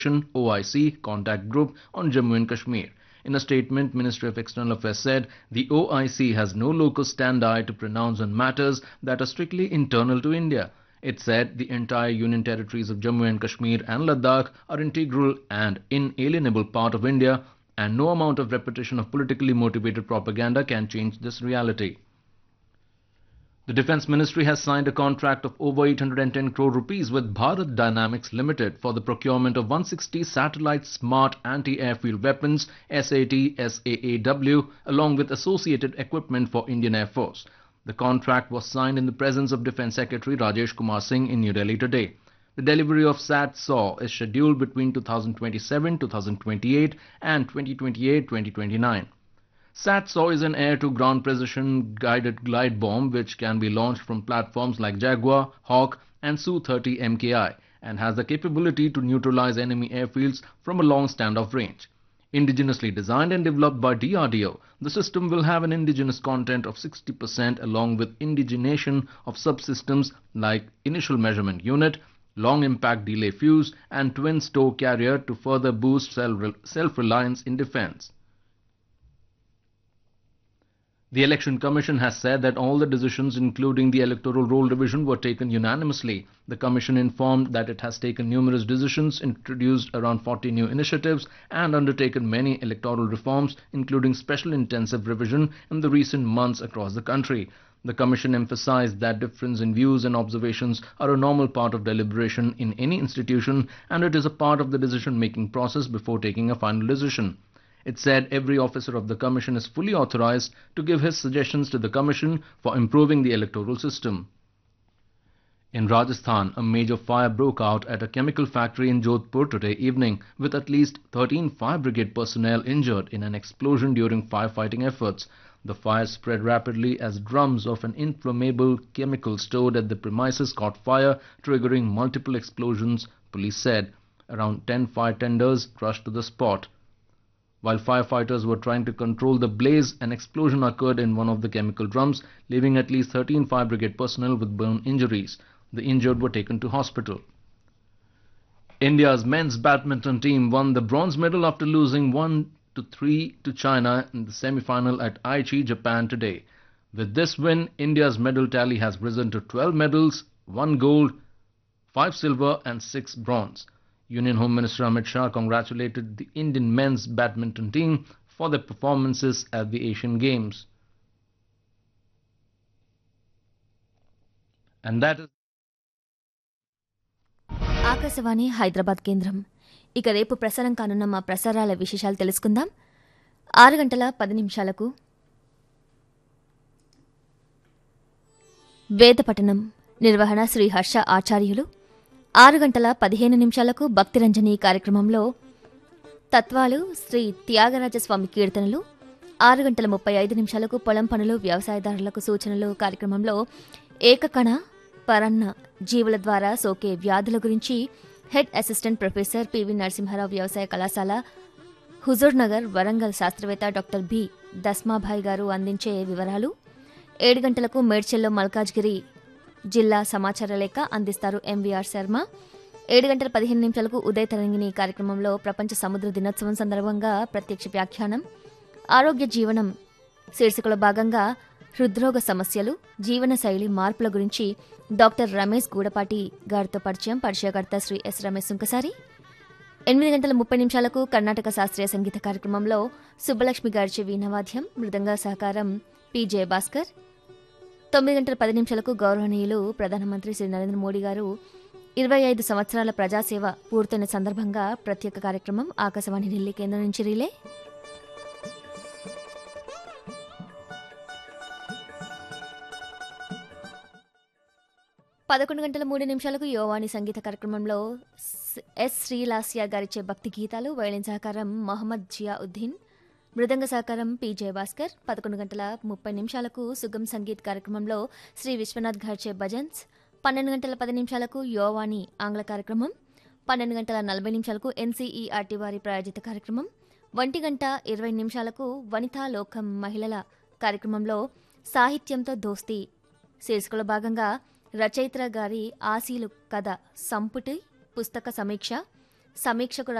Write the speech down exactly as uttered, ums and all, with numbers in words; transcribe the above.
O I C contact group on Jammu and Kashmir. In a statement, Ministry of External Affairs said the O I C has no locus standi to pronounce on matters that are strictly internal to India. It said the entire Union territories of Jammu and Kashmir and Ladakh are integral and inalienable part of India, and no amount of repetition of politically motivated propaganda can change this reality. The Defence Ministry has signed a contract of over eight hundred ten crore rupees with Bharat Dynamics Limited for the procurement of one hundred sixty satellite smart anti-airfield weapons S A T S A A W along with associated equipment for Indian Air Force. The contract was signed in the presence of Defence Secretary Rajesh Kumar Singh in New Delhi today. The delivery of SAT-SAW is scheduled between two thousand twenty-seven to two thousand twenty-eight and twenty twenty-eight to twenty twenty-nine. SAT-SAW is an air-to-ground precision-guided glide bomb which can be launched from platforms like Jaguar, Hawk and S U thirty M K I and has the capability to neutralize enemy airfields from a long standoff range. Indigenously designed and developed by D R D O, the system will have an indigenous content of sixty percent along with indigenation of subsystems like initial measurement unit, long impact delay fuse and twin stow carrier to further boost self-reliance in defense. The Election Commission has said that all the decisions, including the electoral roll revision, were taken unanimously. The Commission informed that it has taken numerous decisions, introduced around forty new initiatives, and undertaken many electoral reforms, including special intensive revision in the recent months across the country. The Commission emphasized that difference in views and observations are a normal part of deliberation in any institution, and it is a part of the decision-making process before taking a final decision. It said every officer of the Commission is fully authorized to give his suggestions to the Commission for improving the electoral system. In Rajasthan, a major fire broke out at a chemical factory in Jodhpur today evening, with at least thirteen fire brigade personnel injured in an explosion during firefighting efforts. The fire spread rapidly as drums of an inflammable chemical stored at the premises caught fire, triggering multiple explosions, police said. Around ten fire tenders rushed to the spot. While firefighters were trying to control the blaze, an explosion occurred in one of the chemical drums, leaving at least thirteen fire brigade personnel with burn injuries. The injured were taken to hospital. India's men's badminton team won the bronze medal after losing one to three to China in the semi-final at Aichi, Japan today. With this win, India's medal tally has risen to twelve medals, one gold, five silver and six bronze. Union Home Minister Amit Shah congratulated the Indian men's badminton team for their performances at the Asian Games. And that is Akashvani Hyderabad కేంద్రం. ఇక రేపు ప్రసారం కానున్న మా ప్రసారాల విశేషాలు తెలుసుకుందాం. ఆరు గంటల పది నిమిషాలకు వేద పఠనం నిర్వహణ శ్రీ హర్ష ఆచార్యులు. ఆరు గంటల పదిహేను నిమిషాలకు భక్తిరంజని కార్యక్రమంలో తత్వాలు శ్రీ త్యాగరాజస్వామి కీర్తనలు. ఆరు గంటల ముప్పై ఐదు నిమిషాలకు పొలం పనులు వ్యవసాయదారులకు సూచనలు కార్యక్రమంలో ఏకకణ పరన్న జీవుల ద్వారా సోకే వ్యాధుల గురించి head assistant professor PV Narasimha Rao వ్యవసాయ కళాశాల హుజూర్ నగర్ వరంగల్ శాస్త్రవేత్త డాక్టర్ బి దస్మాభాయ్ గారు అందించే వివరాలు. ఏడు గంటలకు మేడ్చల్లో మల్కాజ్గిరి జిల్లా సమాచార లేఖ అందిస్తారు ఎంవీఆర్ శర్మ. ఏడు గంటల పదిహేను నిమిషాలకు ఉదయ తరంగిణి కార్యక్రమంలో ప్రపంచ సముద్ర దినోత్సవం సందర్భంగా ప్రత్యక్ష వ్యాఖ్యానం. ఆరోగ్య జీవనం శీర్షికలో భాగంగా హృద్రోగ సమస్యలు, జీవనశైలి మార్పుల గురించి డాక్టర్ రమేష్ గూడపాటి గారితో పరిచయం. పరిచయకర్త శ్రీ ఎస్ రమేష్ సుంకసారి. ఎనిమిది గంటల ముప్పై నిమిషాలకు కర్ణాటక శాస్త్రీయ సంగీత కార్యక్రమంలో సుబ్బలక్ష్మి గారిచే వీణావాద్యం, మృదంగ సహకారం పి జయభాస్కర్. తొమ్మిది గంటల పది నిమిషాలకు గౌరవనీయులు ప్రధానమంత్రి శ్రీ నరేంద్ర మోడీ గారు ఇరవై ఐదు సంవత్సరాల ప్రజాసేవ పూర్తయిన సందర్భంగా ప్రత్యేక కార్యక్రమం ఆకాశవాణి ఢిల్లీ కేంద్రం నుంచి రిలే. పదకొండు గంటల మూడు నిమిషాలకు యోవాణి సంగీత కార్యక్రమంలో ఎస్ శ్రీలాస్య గారిచే భక్తి గీతాలు, వైలిన్ సహకారం మహమ్మద్ జియాఉద్దీన్, మృదంగ సహకారం పి జయభాస్కర్. పదకొండు గంటల ముప్పై నిమిషాలకు సుగమ్ సంగీత్ కార్యక్రమంలో శ్రీ విశ్వనాథ్ గారిచే భజన్స్. పన్నెండు గంటల పది నిమిషాలకు యోవాణి ఆంగ్ల కార్యక్రమం. పన్నెండు గంటల నలభై నిమిషాలకు ఎన్సీఈఆర్టీ వారి ప్రాయోజిత కార్యక్రమం. ఒంటి గంట ఇరవై నిమిషాలకు వనితా లోకం మహిళల కార్యక్రమంలో సాహిత్యంతో దోస్తీ శీర్షికలో భాగంగా రచయిత్ర గారి ఆశీలు కథ సంపుటి పుస్తక సమీక్ష, సమీక్షకు